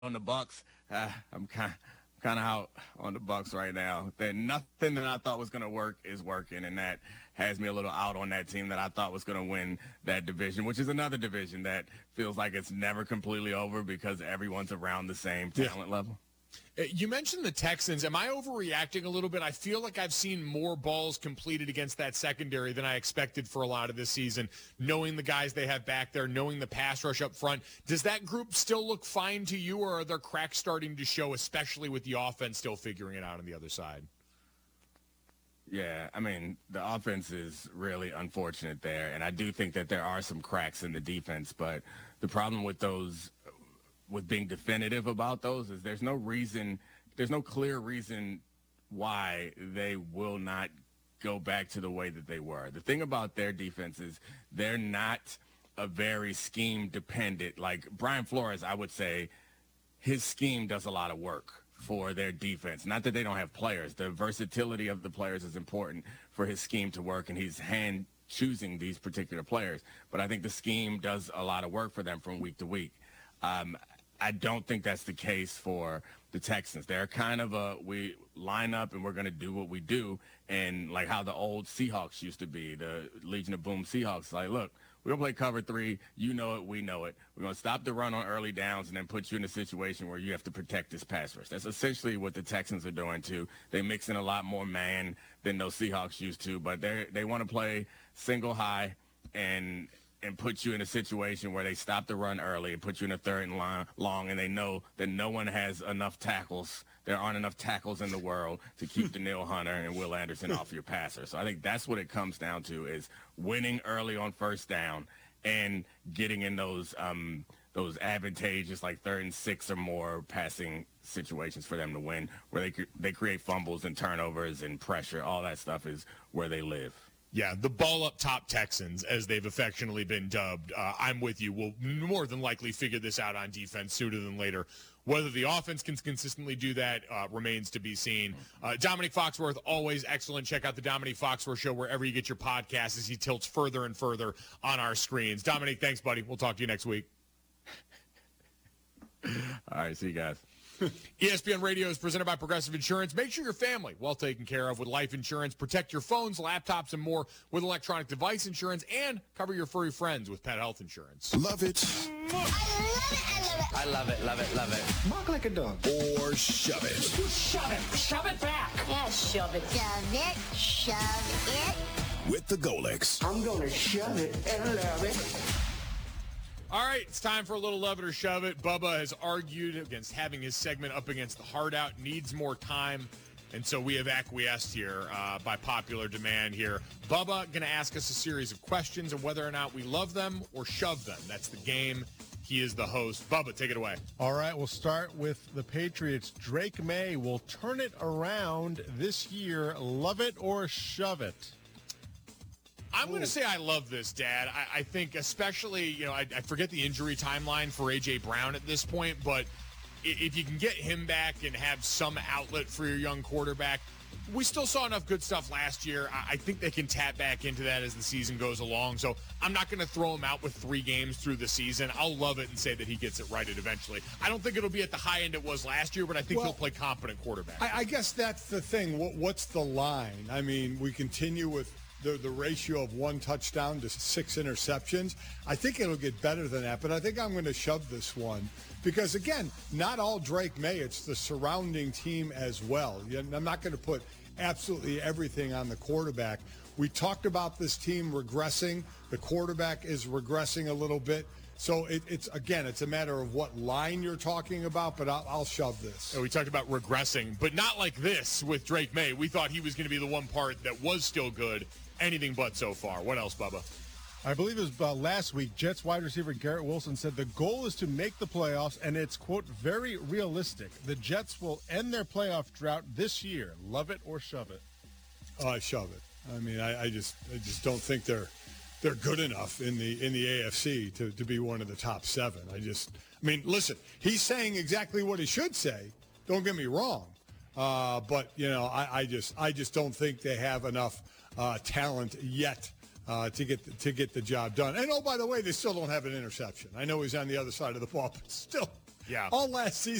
on the Bucks. I'm kind of out on the Bucks right now. That nothing that I thought was going to work is working, and that has me a little out on that team that I thought was going to win that division, which is another division that feels like it's never completely over because everyone's around the same talent level. You mentioned the Texans. Am I overreacting a little bit? I feel like I've seen more balls completed against that secondary than I expected for a lot of this season, knowing the guys they have back there, knowing the pass rush up front. Does that group still look fine to you, or are there cracks starting to show, especially with the offense still figuring it out on the other side? Yeah, I mean, the offense is really unfortunate there, and I do think that there are some cracks in the defense, but the problem with those – with being definitive about those is there's no clear reason why they will not go back to the way that they were. The thing about their defense is they're not a very scheme dependent. Like Brian Flores, I would say his scheme does a lot of work for their defense. Not that they don't have players. The versatility of the players is important for his scheme to work, and he's hand choosing these particular players. But I think the scheme does a lot of work for them from week to week. I don't think that's the case for the Texans. They're kind of we line up and we're going to do what we do, and like how the old Seahawks used to be, the Legion of Boom Seahawks. Like, look, we're going to play cover three. You know it. We know it. We're going to stop the run on early downs and then put you in a situation where you have to protect this pass rush. That's essentially what the Texans are doing, too. They mix in a lot more man than those Seahawks used to, but they want to play single high and put you in a situation where they stop the run early and put you in a third and long, and they know that no one has enough tackles. There aren't enough tackles in the world to keep Danielle Hunter and Will Anderson off your passer. So I think that's what it comes down to, is winning early on first down and getting in those advantageous, like 3rd and 6 or more passing situations for them to win, where they create fumbles and turnovers and pressure. All that stuff is where they live. Yeah, the ball-up-top Texans, as they've affectionately been dubbed. I'm with you. We'll more than likely figure this out on defense sooner than later. Whether the offense can consistently do that remains to be seen. Dominique Foxworth, always excellent. Check out the Dominique Foxworth Show wherever you get your podcasts as he tilts further and further on our screens. Dominique, thanks, buddy. We'll talk to you next week. All right, see you guys. ESPN Radio is presented by Progressive Insurance. Make sure your family well taken care of with life insurance. Protect your phones, laptops, and more with electronic device insurance, and cover your furry friends with pet health insurance. Love it. I love it, love it, love it. Bark like a dog. Or shove it. Shove it. Shove it back. Yeah, shove it. Shove it. Shove it. With the Golex. I'm going to shove it and love it. All right, it's time for a little love it or shove it. Bubba has argued against having his segment up against the hard out, needs more time, and so we have acquiesced here by popular demand here. Bubba going to ask us a series of questions, and whether or not we love them or shove them. That's the game. He is the host. Bubba, take it away. All right, we'll start with the Patriots. Drake May will turn it around this year. Love it or shove it? I'm going to say I love this, Dad. I think especially, I forget the injury timeline for A.J. Brown at this point, but if you can get him back and have some outlet for your young quarterback, we still saw enough good stuff last year. I think they can tap back into that as the season goes along. So I'm not going to throw him out with 3 games through the season. I'll love it and say that he gets it righted eventually. I don't think it'll be at the high end it was last year, but I think he'll play competent quarterback. I guess that's the thing. What's the line? I mean, we continue with the ratio of 1 touchdown to 6 interceptions. I think it'll get better than that, but I think I'm going to shove this one because, again, not all Drake May. It's the surrounding team as well. I'm not going to put absolutely everything on the quarterback. We talked about this team regressing. The quarterback is regressing a little bit. So it's a matter of what line you're talking about, but I'll shove this. We talked about regressing, but not like this with Drake May. We thought he was going to be the one part that was still good. Anything but so far. What else, Bubba? I believe it was last week, Jets wide receiver Garrett Wilson said the goal is to make the playoffs, and it's, quote, very realistic. The Jets will end their playoff drought this year. Love it or shove it? Shove it. I mean, I just don't think they're good enough in the AFC to be one of the top 7. Listen, he's saying exactly what he should say. Don't get me wrong. But I just don't think they have enough talent yet to get the job done. And, oh, by the way, they still don't have an interception. I know he's on the other side of the ball, but still, Yeah. All last season.